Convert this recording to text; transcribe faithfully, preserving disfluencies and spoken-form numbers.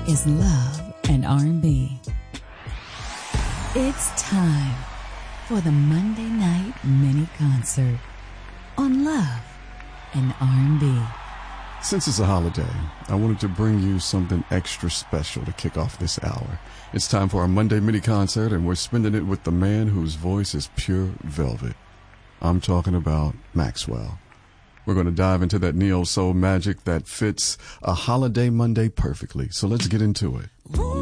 is love and R and B. It's time for the Monday Night Mini Concert on Love and R and B. Since it's a holiday, I wanted to bring you something extra special to kick off this hour. It's time for our Monday Mini Concert, and we're spending it with the man whose voice is pure velvet. I'm talking about Maxwell. We're going to dive into that neo-soul magic that fits a holiday Monday perfectly. So let's get into it.